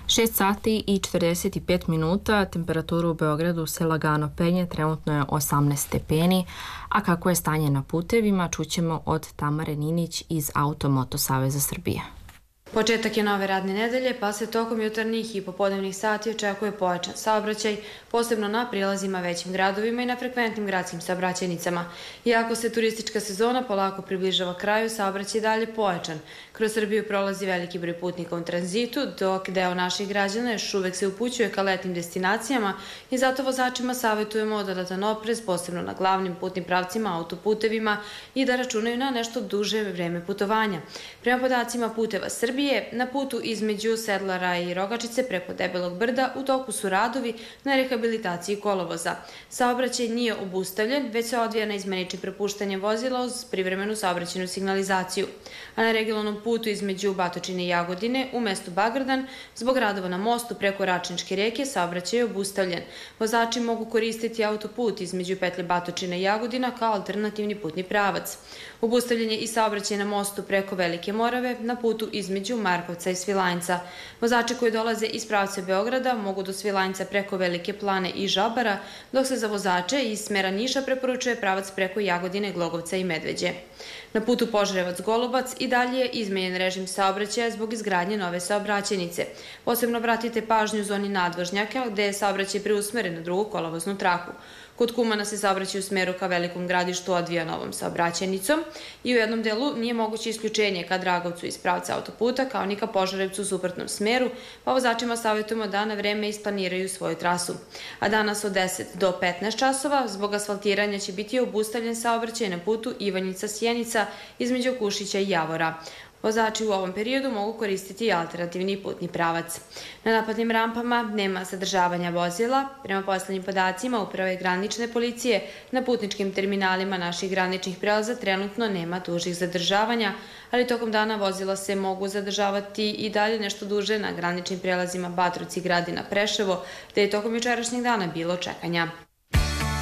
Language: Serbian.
6 sati i 45 minuta, temperatura u Beogradu se lagano penje, trenutno je 18 stepeni, a kako je stanje na putevima čućemo od Tamare Ninić iz Auto-Moto Saveza Srbije. Početak je nove radne nedelje, pa se tokom jutarnjih i popodnevnih sati očekuje pojačan saobraćaj, posebno na prilazima većim gradovima i na frekventnim gradskim saobraćajnicama. Iako se turistička sezona polako približava kraju, saobraćaj je dalje pojačan. Kroz Srbiju prolazi veliki broj putnika u tranzitu, dok deo naših građana još uvek se upućuje ka letnim destinacijama i zato vozačima savjetujemo dodatan oprez, posebno na glavnim putnim pravcima, autoputevima i da računaju na nešto duže vreme putovanja. Prema podacima Puteva Srbije, na putu između Sedlara i Rogačice preko Debelog brda u toku su radovi na rehabilitaciji kolovoza. Saobraćaj nije obustavljen, već se odvija na izmeničnim prepuštanjem vozila uz privremenu saobraćajnu signalizaciju. A na regionalnom putu između Batočine i Jagodine u mestu Bagrdan, zbog radova na mostu preko Račničke reke, saobraćaj je obustavljen. Vozači mogu koristiti autoput između petlje Batočine i Jagodina kao alternativni putni pravac. Obustavljen je i saobraćaj na mostu preko Velike Morave na putu između Markovca i Svilajnca. Vozači koji dolaze iz pravca Beograda mogu do Svilajnca preko Velike Plane i Žabara, dok se za vozače iz smera Niša preporučuje pravac preko Jagodine, Glogovca i Medveđe. Na putu Požarevac-Golubac i dalje je izmenjen režim saobraćaja zbog izgradnje nove saobraćajnice. Posebno obratite pažnju u zoni nadvožnjaka gde je saobraćaj preusmeren na drugu kolovoznu traku. Kod Kumana se saobraćaj u smeru ka Velikom Gradištu odvija novom saobraćajnicom i u jednom delu nije moguće isključenje ka Dragovcu iz pravca autoputa kao ni ka Požarevcu u suprotnom smeru, pa vozačima savjetujemo da na vreme isplaniraju svoju trasu. A danas od 10 do 15 časova zbog asfaltiranja će biti obustavljen saobraćaj na putu Ivanjica-Sjenica između Kušića i Javora. Vozači u ovom periodu mogu koristiti alternativni putni pravac. Na naplatnim rampama nema zadržavanja vozila. Prema poslednjim podacima Uprave granične policije, na putničkim terminalima naših graničnih prelaza trenutno nema dužih zadržavanja, ali tokom dana vozila se mogu zadržavati i dalje nešto duže na graničnim prelazima Batrovci, Gradina, Preševo, gde je tokom jučerašnjeg dana bilo čekanja.